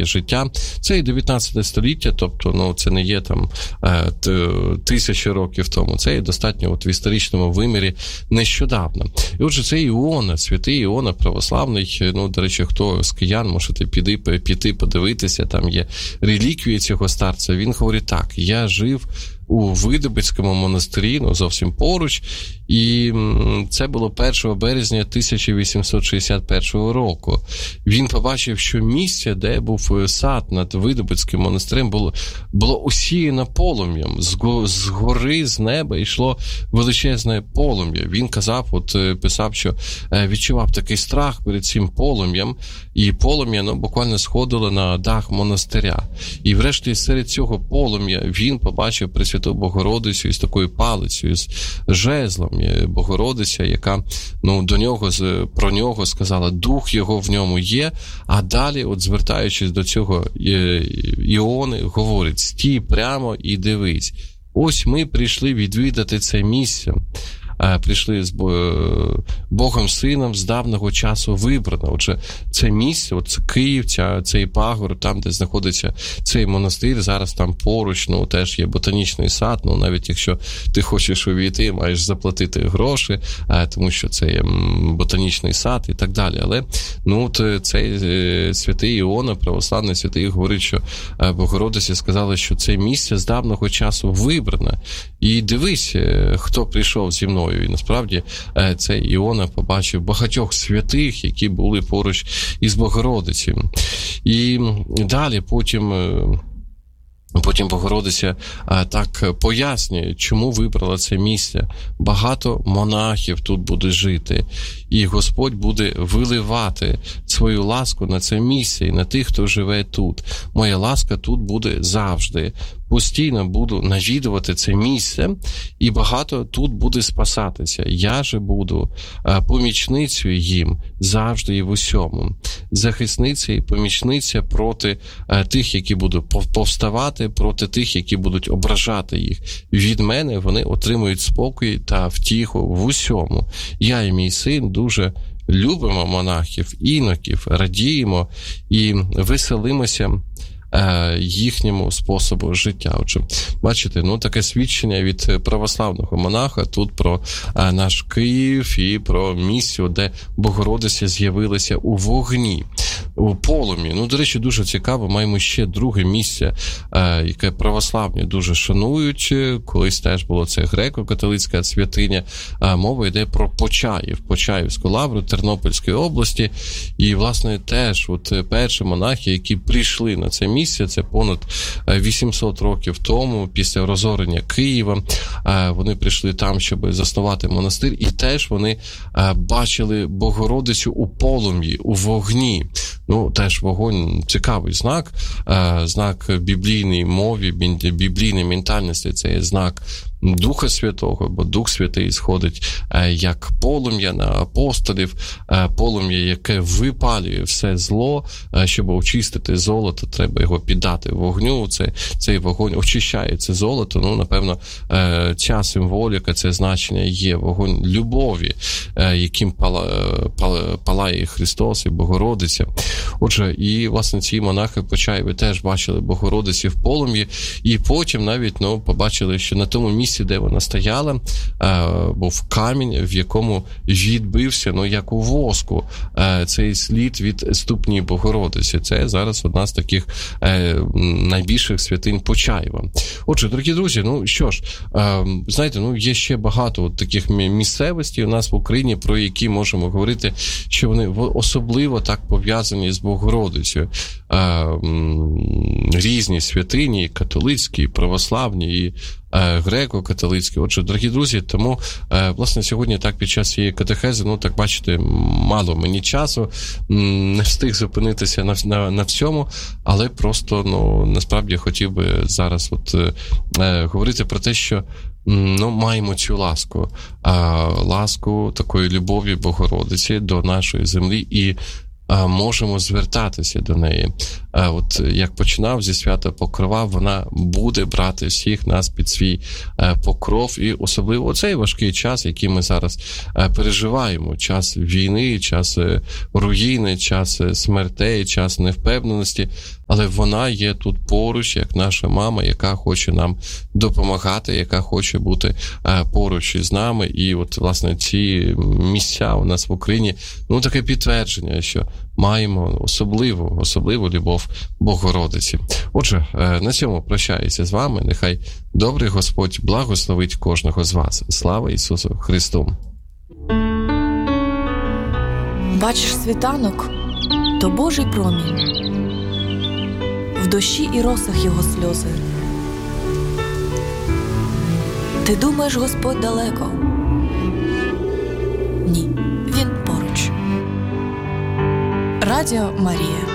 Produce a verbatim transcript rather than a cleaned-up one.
своє життя. Це і дев'ятнадцяте століття, тобто, ну, це не є там тисячі років тому, це є достатньо от в історичному вимірі нещодавно. І отже, це Іона, святий Іона православний, ну, до речі, хто з киян, можете піти, піти подивитися, там є реліквії цього старця. Він говорить так: я жив у Видобицькому монастирі, ну, зовсім поруч, і це було першого березня тисяча вісімсот шістдесят першого року. Він побачив, що місце, де був сад над Видобицьким монастирем, було, було усіяно полум'ям. З, з гори, з неба йшло величезне полум'я. Він казав, от писав, що відчував такий страх перед цим полум'ям, і полум'я, ну, буквально сходило на дах монастиря. І врешті серед цього полум'я він побачив Пресвяту Богородицю із такою палицею, з жезлом. Богородиця, яка, ну, до нього, про нього сказала, дух його в ньому є, а далі, от звертаючись до цього Іони, говорить: стій прямо і дивись. Ось ми прийшли відвідати це місце. Прийшли з Богом Сином з давнього часу вибрано. Отже, це місце, от Київ, ця, цей пагор, там, де знаходиться цей монастир, зараз там поруч, ну, теж є ботанічний сад, ну, навіть якщо ти хочеш увійти, маєш заплатити гроші, тому що це є ботанічний сад і так далі. Але, ну, от цей святий Іона, православний святий, говорить, що Богородиці сказали, що це місце з давнього часу вибрано. І дивись, хто прийшов зі мною. І насправді цей Іона побачив багатьох святих, які були поруч із Богородицею. І далі потім... Потім Богородиця а, так пояснює, чому вибрала це місце. Багато монахів тут буде жити, і Господь буде виливати свою ласку на це місце і на тих, хто живе тут. Моя ласка тут буде завжди. Постійно буду навідувати це місце, і багато тут буде спасатися. Я же буду а, помічницею їм завжди і в усьому. Захисниця і помічниця проти а, тих, які будуть повставати, проти тих, які будуть ображати їх. Від мене вони отримують спокій та втіху в усьому. Я і мій син дуже любимо монахів, іноків, радіємо і веселимося їхньому способу життя. Отже, бачите, ну, таке свідчення від православного монаха тут про наш Київ і про місце, де Богородиця з'явилася у вогні, у полум'ї. Ну, до речі, дуже цікаво, маємо ще друге місце, яке православні дуже шанують. Колись теж було це греко-католицька святиня. Мова йде про Почаїв, Почаївську лавру Тернопільської області. І, власне, теж от перші монахи, які прийшли на це місце, це понад вісімсот років тому, після розорення Києва, вони прийшли там, щоб заснувати монастир, і теж вони бачили Богородицю у полум'ї, у вогні. Ну, теж вогонь – цікавий знак, знак біблійної мові, біблійної ментальності, це є знак Духа Святого, бо Дух Святий сходить як полум'я на апостолів, полум'я, яке випалює все зло. Щоб очистити золото, треба його піддати вогню. Це, цей вогонь очищає це золото. Ну, напевно, ця символіка, це значення є вогонь любові, яким палає Христос і Богородиця. Отже, і, власне, ці монахи Почаєві теж бачили Богородицю в полум'ї, і потім навіть, ну, побачили, що на тому місці, де вона стояла, був камінь, в якому відбився, ну, як у воску, цей слід від ступні Богородиці. Це зараз одна з таких найбільших святинь Почаєва. Отже, дорогі друзі, ну, що ж, знаєте, ну, є ще багато от таких місцевостей у нас в Україні, про які можемо говорити, що вони особливо так пов'язані з Богородицею. Різні святині, католицькі, православні і греко-католицькі. Отже, дорогі друзі, тому, власне, сьогодні так під час цієї катехези, ну, так бачите, мало мені часу, не встиг зупинитися на, на, на всьому, але просто, ну, насправді хотів би зараз от е, говорити про те, що, ну, маємо цю ласку, е, ласку такої любові Богородиці до нашої землі і можемо звертатися до неї. От як починав зі свята Покрова, вона буде брати всіх нас під свій покров, і особливо цей важкий час, який ми зараз переживаємо, час війни, час руїни, час смертей, час невпевненості. але вона є тут поруч, як наша мама, яка хоче нам допомагати, яка хоче бути поруч із нами. І от, власне, ці місця у нас в Україні, ну, таке підтвердження, що маємо особливу, особливу любов Богородиці. Отже, на цьому прощаюся з вами. Нехай добрий Господь благословить кожного з вас. Слава Ісусу Христу! Бачиш світанок, то Божий промінь, в дощі і росах його сльози. Ти думаєш, Господь далеко? Ні, він поруч. Радіо Марія.